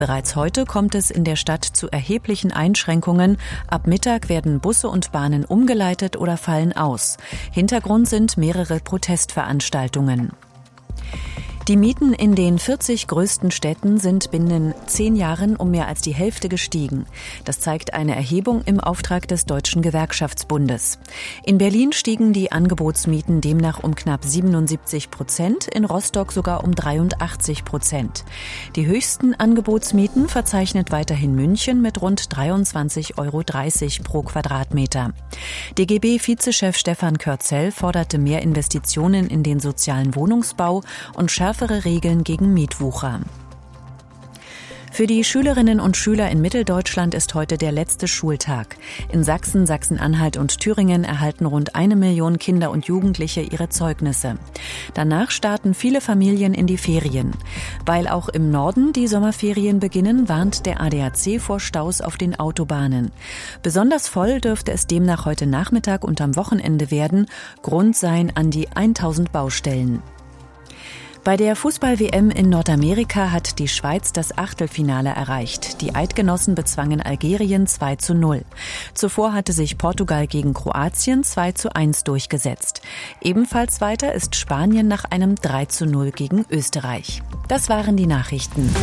Bereits heute kommt es in der Stadt zu erheblichen Einschränkungen. Ab Mittag werden Busse und Bahnen umgeleitet oder fallen aus. Hintergrund sind mehrere Protestveranstaltungen. Die Mieten in den 40 größten Städten sind binnen 10 Jahren um mehr als die Hälfte gestiegen. Das zeigt eine Erhebung im Auftrag des Deutschen Gewerkschaftsbundes. In Berlin stiegen die Angebotsmieten demnach um knapp 77%, in Rostock sogar um 83%. Die höchsten Angebotsmieten verzeichnet weiterhin München mit rund 23,30 € pro Quadratmeter. DGB-Vizechef Stefan Körzel forderte mehr Investitionen in den sozialen Wohnungsbau und schärfere Regeln gegen Mietwucher. Für die Schülerinnen und Schüler in Mitteldeutschland ist heute der letzte Schultag. In Sachsen, Sachsen-Anhalt und Thüringen erhalten rund 1 Million Kinder und Jugendliche ihre Zeugnisse. Danach starten viele Familien in die Ferien. Weil auch im Norden die Sommerferien beginnen, warnt der ADAC vor Staus auf den Autobahnen. Besonders voll dürfte es demnach heute Nachmittag und am Wochenende werden. Grund seien an die 1000 Baustellen. Bei der Fußball-WM in Nordamerika hat die Schweiz das Achtelfinale erreicht. Die Eidgenossen bezwangen Algerien 2:0. Zuvor hatte sich Portugal gegen Kroatien 2:1 durchgesetzt. Ebenfalls weiter ist Spanien nach einem 3:0 gegen Österreich. Das waren die Nachrichten.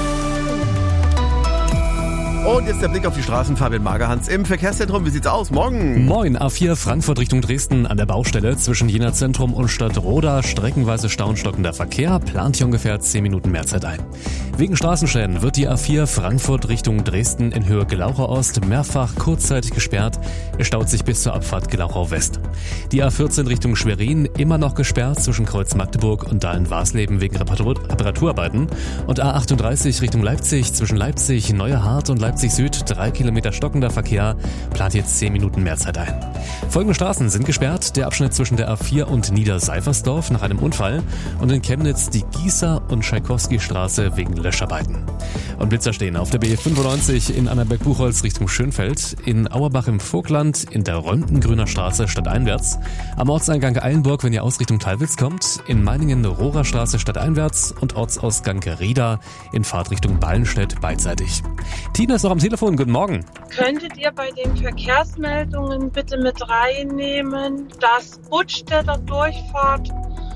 Und jetzt der Blick auf die Straßen. Fabian Magerhans im Verkehrszentrum. Wie sieht's aus? Morgen. Moin. A4 Frankfurt Richtung Dresden an der Baustelle zwischen Jena Zentrum und Stadtroda. Streckenweise Stau und stockender Verkehr. Plant hier ungefähr 10 Minuten mehr Zeit ein. Wegen Straßenschäden wird die A4 Frankfurt Richtung Dresden in Höhe Gelauchau Ost mehrfach kurzzeitig gesperrt. Es staut sich bis zur Abfahrt Gelauchau West. Die A14 Richtung Schwerin immer noch gesperrt zwischen Kreuz Magdeburg und Dahlen-Warsleben wegen Reparaturarbeiten. Und A38 Richtung Leipzig zwischen Leipzig, Neuerhardt und Leipzig Süd, 3 Kilometer stockender Verkehr, plant jetzt 10 Minuten mehr Zeit ein. Folgende Straßen sind gesperrt: der Abschnitt zwischen der A4 und Niederseifersdorf nach einem Unfall und in Chemnitz die Gießer- und Tschaikowski-Straße wegen Löscharbeiten. Und Blitzer stehen auf der B95 in Annaberg-Buchholz Richtung Schönfeld, in Auerbach im Vogtland, in der Röntgengrüner Straße stadteinwärts, am Ortseingang Eilenburg, wenn ihr aus Richtung Thalwitz kommt, in Meiningen Rohrer Straße stadteinwärts und Ortsausgang Rieda in Fahrtrichtung Ballenstedt beidseitig. Tina ist noch am Telefon. Guten Morgen. Könntet ihr bei den Verkehrsmeldungen bitte mit reinnehmen, dass Buttstädter Durchfahrt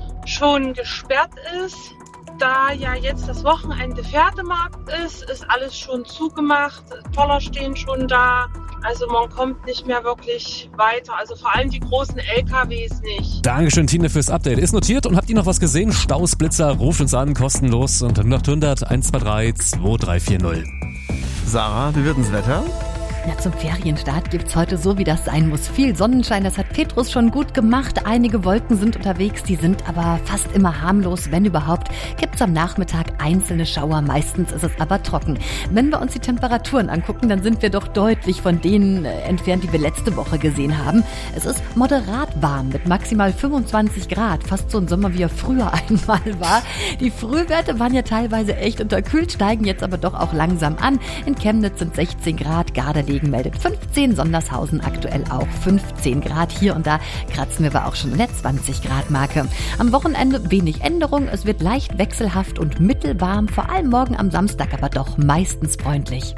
schon gesperrt ist? Da ja jetzt das Wochenende Pferdemarkt ist alles schon zugemacht, Toller stehen schon da. Also man kommt nicht mehr wirklich weiter, also vor allem die großen LKWs nicht. Dankeschön, Tina, fürs Update. Ist notiert. Und habt ihr noch was gesehen? Staus, Blitzer, ruft uns an, kostenlos unter 0800 123 2340. Sarah, wie wird denn das Wetter? Ja, zum Ferienstart gibt's heute so, wie das sein muss. Viel Sonnenschein, das hat Petrus schon gut gemacht. Einige Wolken sind unterwegs, die sind aber fast immer harmlos. Wenn überhaupt, gibt's am Nachmittag einzelne Schauer. Meistens ist es aber trocken. Wenn wir uns die Temperaturen angucken, dann sind wir doch deutlich von denen entfernt, die wir letzte Woche gesehen haben. Es ist moderat warm mit maximal 25 Grad. Fast so ein Sommer, wie er früher einmal war. Die Frühwerte waren ja teilweise echt unterkühlt, steigen jetzt aber doch auch langsam an. In Chemnitz sind 16 Grad, Garderlegen meldet 15, Sondershausen aktuell auch 15 Grad. Hier und da kratzen wir aber auch schon in der 20 Grad Marke. Am Wochenende wenig Änderung, es wird leicht wechselhaft und mittelwarm, vor allem morgen am Samstag aber doch meistens freundlich.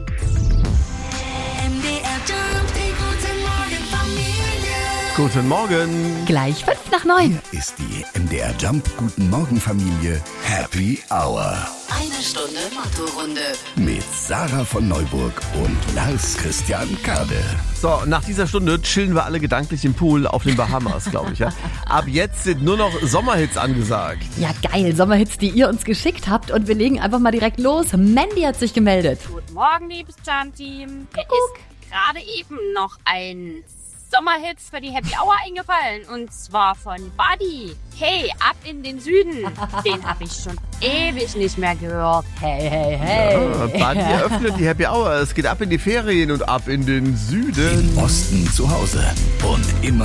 Guten Morgen. Gleich 8:55. Hier ist die MDR Jump Guten Morgen Familie Happy Hour. Eine Stunde Motto-Runde. Mit Sarah von Neuburg und Lars Christian Kade. So, nach dieser Stunde chillen wir alle gedanklich im Pool auf den Bahamas, glaube ich. Ja? Ab jetzt sind nur noch Sommerhits angesagt. Ja, geil. Sommerhits, die ihr uns geschickt habt. Und wir legen einfach mal direkt los. Mandy hat sich gemeldet. Guten Morgen, liebes Jam-Team. Mir ist gerade eben noch ein Sommerhits für die Happy Hour eingefallen. Und zwar von Buddy. Hey, ab in den Süden. Den habe ich schon ewig nicht mehr gehört. Hey, hey, hey. Ja, Buddy öffnet die Happy Hour. Es geht ab in die Ferien und ab in den Süden. Im Osten zu Hause und immer